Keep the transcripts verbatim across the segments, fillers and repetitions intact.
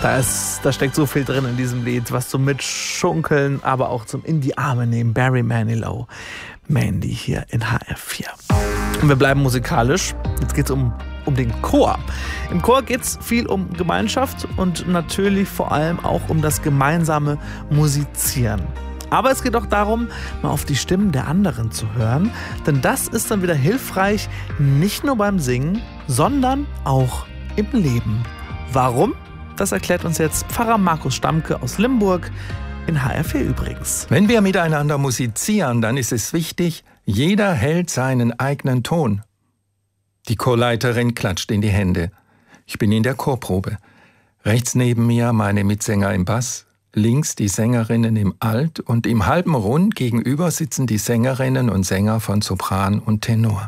Da, ist, da steckt so viel drin in diesem Lied, was zum Mitschunkeln, aber auch zum in die Arme nehmen. Barry Manilow, Mandy hier in H R vier. Und wir bleiben musikalisch. Jetzt geht es um, um den Chor. Im Chor geht es viel um Gemeinschaft und natürlich vor allem auch um das gemeinsame Musizieren. Aber es geht auch darum, mal auf die Stimmen der anderen zu hören, denn das ist dann wieder hilfreich, nicht nur beim Singen, sondern auch im Leben. Warum? Das erklärt uns jetzt Pfarrer Markus Stamke aus Limburg, in H R vier übrigens. Wenn wir miteinander musizieren, dann ist es wichtig, jeder hält seinen eigenen Ton. Die Chorleiterin klatscht in die Hände. Ich bin in der Chorprobe. Rechts neben mir meine Mitsänger im Bass, links die Sängerinnen im Alt und im halben Rund gegenüber sitzen die Sängerinnen und Sänger von Sopran und Tenor.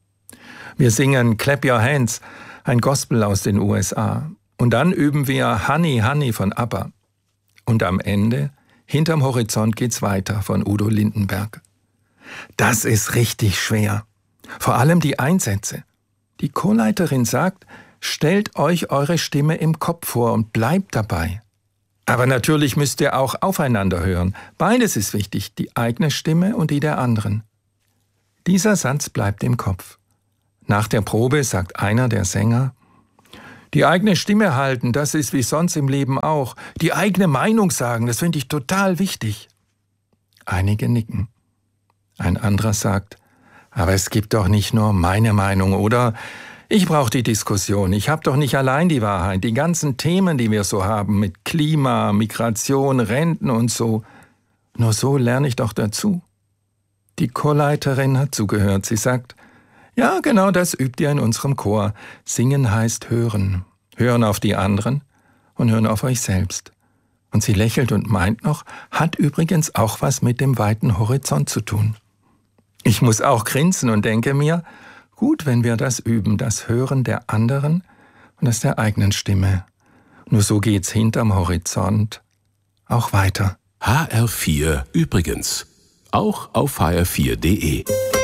Wir singen Clap Your Hands, ein Gospel aus den U S A. Und dann üben wir Honey, Honey von ABBA. Und am Ende, hinterm Horizont geht's weiter von Udo Lindenberg. Das ist richtig schwer. Vor allem die Einsätze. Die Chorleiterin sagt, stellt euch eure Stimme im Kopf vor und bleibt dabei. Aber natürlich müsst ihr auch aufeinander hören. Beides ist wichtig, die eigene Stimme und die der anderen. Dieser Satz bleibt im Kopf. Nach der Probe sagt einer der Sänger, die eigene Stimme halten, das ist wie sonst im Leben auch. Die eigene Meinung sagen, das finde ich total wichtig. Einige nicken. Ein anderer sagt, aber es gibt doch nicht nur meine Meinung, oder? Ich brauche die Diskussion. Ich habe doch nicht allein die Wahrheit. Die ganzen Themen, die wir so haben, mit Klima, Migration, Renten und so. Nur so lerne ich doch dazu. Die Chorleiterin hat zugehört. Sie sagt, ja, genau das übt ihr in unserem Chor. Singen heißt hören. Hören auf die anderen und hören auf euch selbst. Und sie lächelt und meint noch, hat übrigens auch was mit dem weiten Horizont zu tun. Ich muss auch grinsen und denke mir, gut, wenn wir das üben, das Hören der anderen und das der eigenen Stimme. Nur so geht's hinterm Horizont auch weiter. H R vier übrigens. Auch auf H R vier punkt de.